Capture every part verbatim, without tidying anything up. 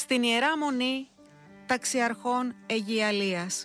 στην Ιερά Μονή Ταξιαρχών Αιγιαλίας.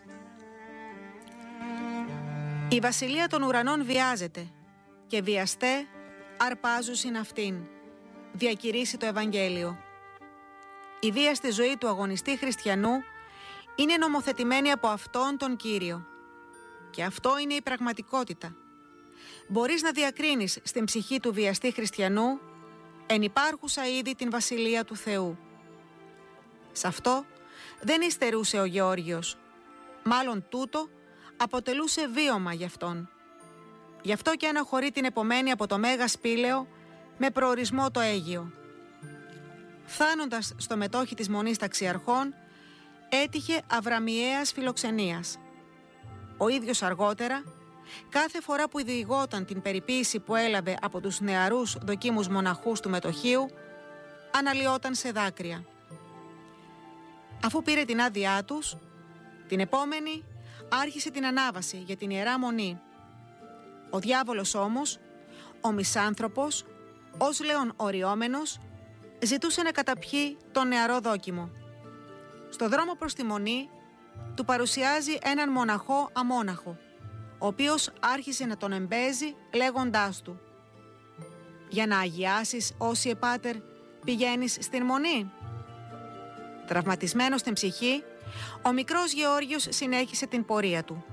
Η βασιλεία των ουρανών βιάζεται και βιαστέ αρπάζουσιν αυτήν, διακηρύσει το Ευαγγέλιο. Η βία στη ζωή του αγωνιστή χριστιανού είναι νομοθετημένη από αυτόν τον Κύριο. Και αυτό είναι η πραγματικότητα. Μπορείς να διακρίνεις στην ψυχή του βιαστή χριστιανού εν υπάρχουσα ήδη την βασιλεία του Θεού. Σ' αυτό δεν υστερούσε ο Γεώργιος. Μάλλον τούτο αποτελούσε βίωμα γι' αυτόν. Γι' αυτό και αναχωρεί την επομένη από το Μέγα Σπήλαιο με προορισμό το Αίγιο. Φτάνοντας στο μετόχι της Μονής Ταξιαρχών, έτυχε αβραμιαίας φιλοξενίας. Ο ίδιος αργότερα, κάθε φορά που διηγόταν την περιποίηση που έλαβε από τους νεαρούς δοκίμους μοναχούς του μετοχείου, αναλυόταν σε δάκρυα. Αφού πήρε την άδειά τους, την επόμενη άρχισε την ανάβαση για την Ιερά Μονή. Ο διάβολος όμως, ο μισάνθρωπος, ως λέον οριόμενος, ζητούσε να καταπιεί τον νεαρό δόκιμο. Στο δρόμο προς τη Μονή του παρουσιάζει έναν μοναχό αμόναχο, ο οποίος άρχισε να τον εμπέζει λέγοντάς του: «Για να αγιάσεις, όσιε πάτερ, πηγαίνεις στην Μονή?» Τραυματισμένος στην ψυχή, ο μικρός Γεώργιος συνέχισε την πορεία του.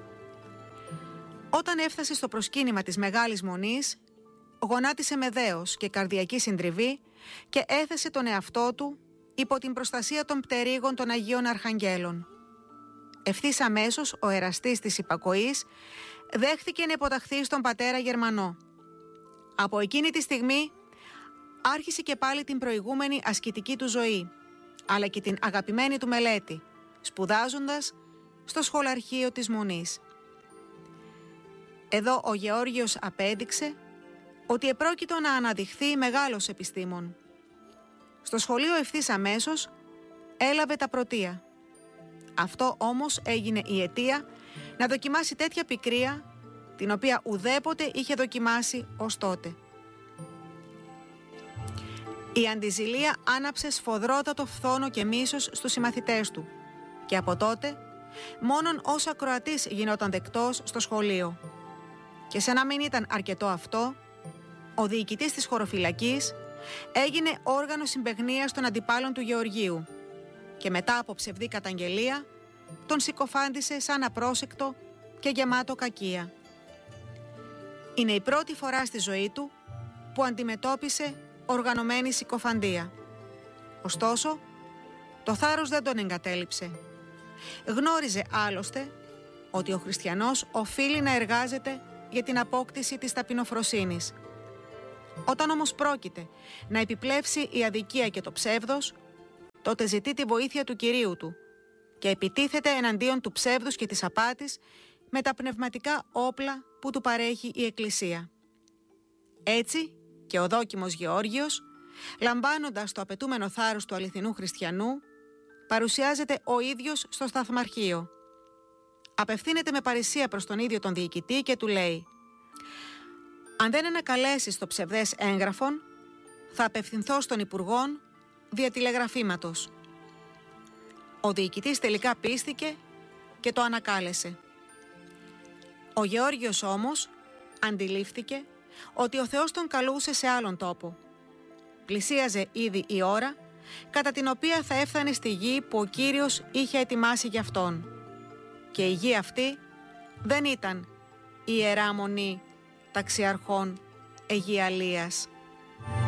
Όταν έφτασε στο προσκύνημα της Μεγάλης Μονής, γονάτισε με δέος και καρδιακή συντριβή και έθεσε τον εαυτό του υπό την προστασία των πτερίγων των Αγίων Αρχαγγέλων. Ευθύς αμέσως ο εραστής της υπακοής δέχθηκε να υποταχθεί στον πατέρα Γερμανό. Από εκείνη τη στιγμή άρχισε και πάλι την προηγούμενη ασκητική του ζωή, αλλά και την αγαπημένη του μελέτη, σπουδάζοντας στο σχολαρχείο της Μονής. Εδώ ο Γεώργιος απέδειξε ότι επρόκειτο να αναδειχθεί μεγάλος επιστήμον. Στο σχολείο ευθύς αμέσως έλαβε τα πρωτεία. Αυτό όμως έγινε η αιτία να δοκιμάσει τέτοια πικρία, την οποία ουδέποτε είχε δοκιμάσει ως τότε. Η αντιζηλία άναψε σφοδρότατο φθόνο και μίσος στους συμμαθητές του και από τότε μόνον ως ακροατής γινόταν δεκτός στο σχολείο. Και σαν να μην ήταν αρκετό αυτό, ο διοικητής της χωροφυλακής έγινε όργανο συμπαιγνίας των αντιπάλων του Γεωργίου και μετά από ψευδή καταγγελία τον συκοφάντησε σαν απρόσεκτο και γεμάτο κακία. Είναι η πρώτη φορά στη ζωή του που αντιμετώπισε οργανωμένη συκοφαντία. Ωστόσο, το θάρρος δεν τον εγκατέλειψε. Γνώριζε άλλωστε ότι ο χριστιανός οφείλει να εργάζεται για την απόκτηση της ταπεινοφροσύνης. Όταν όμως πρόκειται να επιπλέψει η αδικία και το ψεύδος, τότε ζητεί τη βοήθεια του Κυρίου του και επιτίθεται εναντίον του ψεύδους και της απάτης με τα πνευματικά όπλα που του παρέχει η Εκκλησία. Έτσι και ο δόκιμος Γεώργιος, λαμβάνοντας το απαιτούμενο θάρρος του αληθινού χριστιανού, παρουσιάζεται ο ίδιος στο σταθμαρχείο. Απευθύνεται με παρησία προς τον ίδιο τον διοικητή και του λέει: «Αν δεν ανακαλέσεις το ψευδές έγγραφον, θα απευθυνθώ στον Υπουργόν δια τηλεγραφήματος». Ο διοικητής τελικά πίστηκε και το ανακάλεσε. Ο Γεώργιος όμως αντιλήφθηκε ότι ο Θεός τον καλούσε σε άλλον τόπο. Πλησίαζε ήδη η ώρα κατά την οποία θα έφτανε στη γη που ο Κύριος είχε ετοιμάσει για αυτόν. Και η γη αυτή δεν ήταν η Ιερά Μονή Ταξιαρχών Αιγιαλίας.